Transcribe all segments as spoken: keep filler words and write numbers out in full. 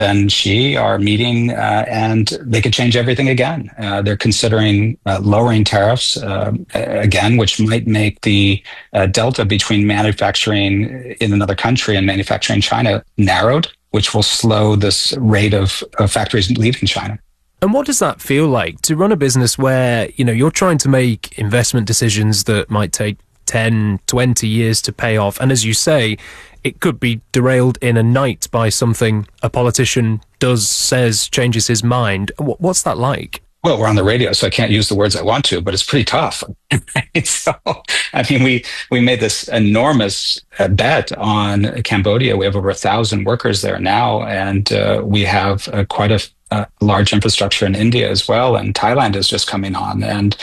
and Xi are meeting, uh, and they could change everything again. Uh, they're considering uh, lowering tariffs uh, again, which might make the uh, delta between manufacturing in another country and manufacturing in China narrowed, which will slow this rate of, of factories leaving China. And what does that feel like to run a business where, you know, you're trying to make investment decisions that might take ten, twenty years to pay off? And as you say, it could be derailed in a night by something a politician does, says, changes his mind. What's that like? Well, we're on the radio, so I can't use the words I want to, but it's pretty tough. So, I mean, we, we made this enormous uh, bet on Cambodia. We have over a thousand workers there now, and uh, we have uh, quite a, a large infrastructure in India as well, and Thailand is just coming on. And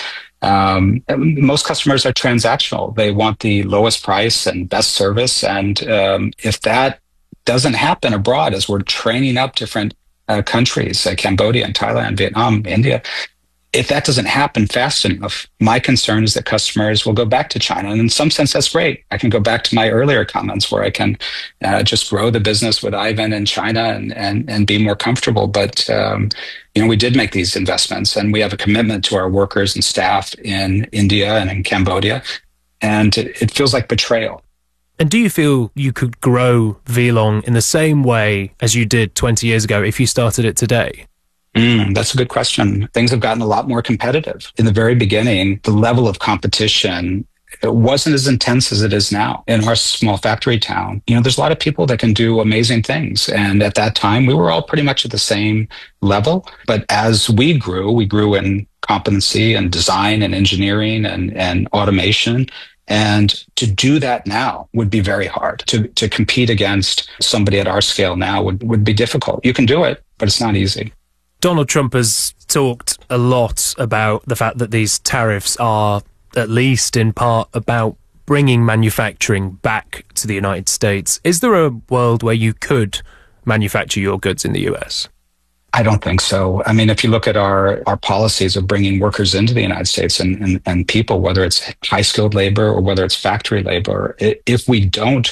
um, most customers are transactional. They want the lowest price and best service. And um, if that doesn't happen abroad, as we're training up different Uh, countries, uh, Cambodia and Thailand, Vietnam, India, if that doesn't happen fast enough, my concern is that customers will go back to China. And in some sense, that's great. I can go back to my earlier comments where I can uh, just grow the business with Ivan in China and, and, and be more comfortable. But, um, you know, we did make these investments, and we have a commitment to our workers and staff in India and in Cambodia. And it, it feels like betrayal. And do you feel you could grow Vlong in the same way as you did twenty years ago if you started it today? Mm, that's a good question. Things have gotten a lot more competitive. In the very beginning, the level of competition, it wasn't as intense as it is now. In our small factory town, you know, there's a lot of people that can do amazing things. And at that time, we were all pretty much at the same level. But as we grew, we grew in competency and design and engineering and, and automation. And to do that now would be very hard. To to compete against somebody at our scale now would, would be difficult. You can do it, but it's not easy. Donald Trump has talked a lot about the fact that these tariffs are, at least in part, about bringing manufacturing back to the United States. Is there a world where you could manufacture your goods in the U S? I don't think so. I mean, if you look at our, our policies of bringing workers into the United States and, and, and people, whether it's high-skilled labor or whether it's factory labor, if we don't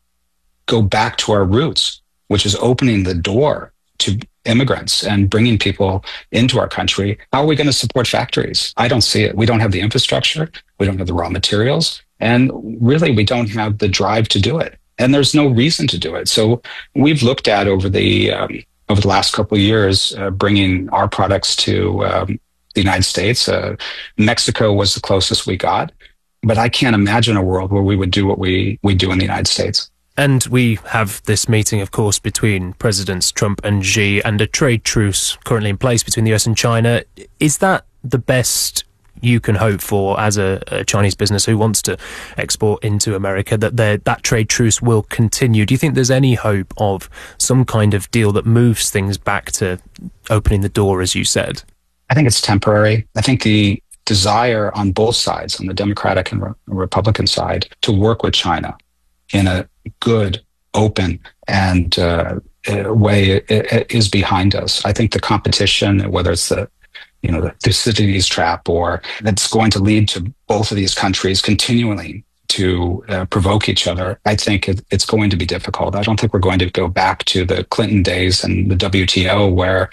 go back to our roots, which is opening the door to immigrants and bringing people into our country, how are we going to support factories? I don't see it. We don't have the infrastructure. We don't have the raw materials. And really, we don't have the drive to do it. And there's no reason to do it. So we've looked at over the... Um, over the last couple of years, uh, bringing our products to um, the United States. Uh, Mexico was the closest we got, but I can't imagine a world where we would do what we, we do in the United States. And we have this meeting, of course, between Presidents Trump and Xi, and a trade truce currently in place between the U S and China. Is that the best you can hope for as a, a Chinese business who wants to export into America, that that trade truce will continue? Do you think there's any hope of some kind of deal that moves things back to opening the door, as you said? I think it's temporary. I think the desire on both sides, on the Democratic and Re- Republican side, to work with China in a good, open, and uh, way is behind us. I think the competition, whether it's the you know, the Thucydides trap, or that's going to lead to both of these countries continually to uh, provoke each other, I think it, it's going to be difficult. I don't think we're going to go back to the Clinton days and the W T O, where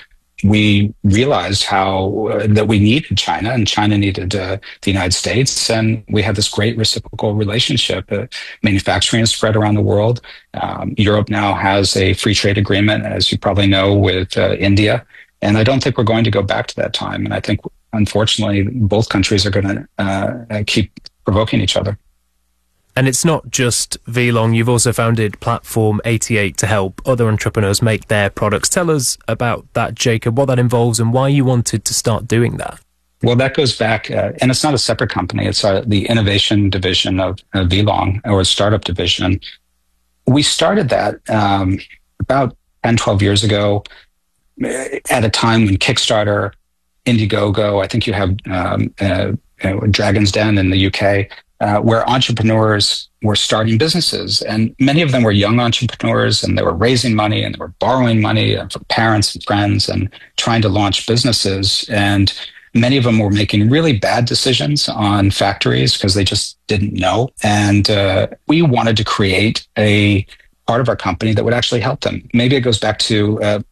we realized how uh, that we needed China and China needed uh, the United States. And we had this great reciprocal relationship. Uh, manufacturing is spread around the world. Um, Europe now has a free trade agreement, as you probably know, with uh, India. And I don't think we're going to go back to that time. And I think, unfortunately, both countries are going to uh, keep provoking each other. And it's not just Vlong. You've also founded Platform eighty-eight to help other entrepreneurs make their products. Tell us about that, Jacob, what that involves and why you wanted to start doing that. Well, that goes back, uh, and it's not a separate company. It's uh, the innovation division of uh, Vlong, or startup division. We started that um, about ten, twelve years ago, at a time when Kickstarter, Indiegogo, I think you have um, uh, uh, Dragon's Den in the U K, uh, where entrepreneurs were starting businesses. And many of them were young entrepreneurs, and they were raising money, and they were borrowing money from parents and friends and trying to launch businesses. And many of them were making really bad decisions on factories because they just didn't know. And uh, we wanted to create a part of our company that would actually help them. Maybe it goes back to uh,